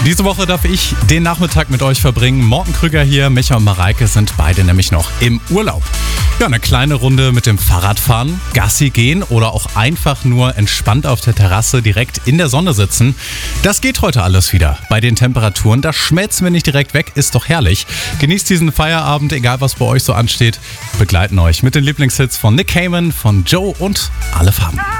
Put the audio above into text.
Diese Woche darf ich den Nachmittag mit euch verbringen. Morten Krüger hier, Micha und Mareike sind beide nämlich noch im Urlaub. Ja, eine kleine Runde mit dem Fahrrad fahren, Gassi gehen oder auch einfach nur entspannt auf der Terrasse direkt in der Sonne sitzen. Das geht heute alles wieder. Bei den Temperaturen, da schmelzen wir nicht direkt weg, ist doch herrlich. Genießt diesen Feierabend, egal was bei euch so ansteht. Begleiten euch mit den Lieblingshits von Nick Cayman, von Joe und Alle Farben.